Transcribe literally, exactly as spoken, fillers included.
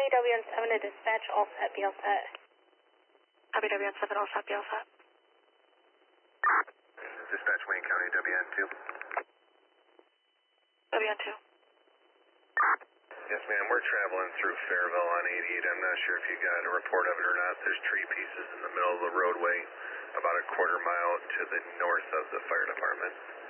County, W N seven to dispatch, all set, be all set. Copy, W N seven, all set, be all set. Dispatch Wayne County, W N two. W N two. Yes, ma'am, we're traveling through Fairville on eighty-eight. I'm not sure if you got a report of it or not. There's tree pieces in the middle of the roadway, about a quarter mile to the north of the fire department.